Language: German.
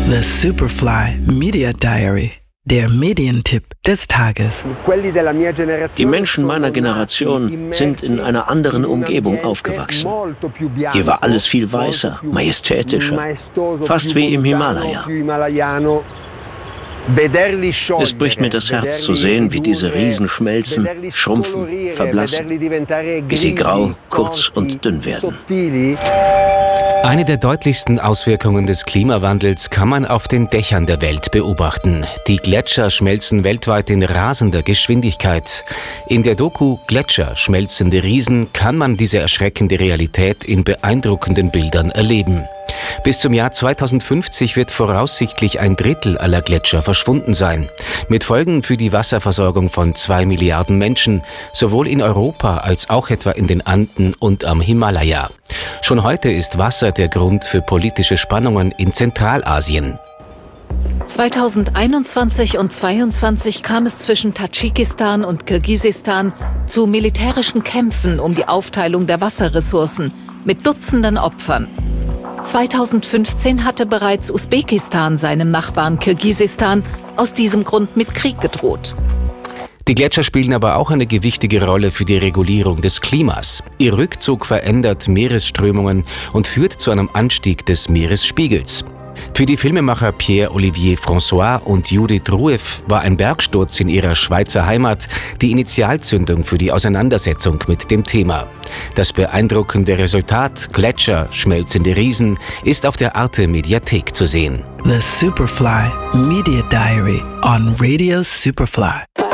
The Superfly Media Diary, der Medientipp des Tages. Die Menschen meiner Generation sind in einer anderen Umgebung aufgewachsen. Hier war alles viel weißer, majestätischer, fast wie im Himalaya. Es bricht mir das Herz zu sehen, wie diese Riesen schmelzen, schrumpfen, verblassen, bis sie grau, kurz und dünn werden. Eine der deutlichsten Auswirkungen des Klimawandels kann man auf den Dächern der Welt beobachten. Die Gletscher schmelzen weltweit in rasender Geschwindigkeit. In der Doku Gletscher, schmelzende Riesen kann man diese erschreckende Realität in beeindruckenden Bildern erleben. Bis zum Jahr 2050 wird voraussichtlich 1/3 aller Gletscher verschwunden sein. Mit Folgen für die Wasserversorgung von 2 Milliarden Menschen, sowohl in Europa als auch etwa in den Anden und am Himalaya. Schon heute ist Wasser der Grund für politische Spannungen in Zentralasien. 2021 und 2022 kam es zwischen Tadschikistan und Kirgisistan zu militärischen Kämpfen um die Aufteilung der Wasserressourcen mit Dutzenden Opfern. 2015 hatte bereits Usbekistan seinem Nachbarn Kirgisistan aus diesem Grund mit Krieg gedroht. Die Gletscher spielen aber auch eine gewichtige Rolle für die Regulierung des Klimas. Ihr Rückzug verändert Meeresströmungen und führt zu einem Anstieg des Meeresspiegels. Für die Filmemacher Pierre-Olivier François und Judith Rueff war ein Bergsturz in ihrer Schweizer Heimat die Initialzündung für die Auseinandersetzung mit dem Thema. Das beeindruckende Resultat, Gletscher, schmelzende Riesen, ist auf der Arte Mediathek zu sehen. The Superfly Media Diary on Radio Superfly.